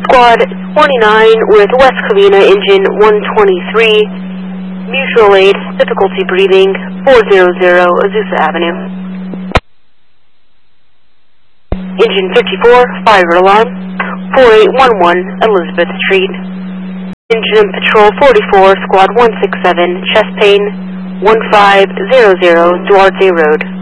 Squad 29 with West Covina engine 123, mutual aid, difficulty breathing, 400 Azusa Avenue. Engine 54, fire alarm, 4811 Elizabeth Street. Engine Patrol 44, Squad 167, chest pain, 1500 Duarte Road.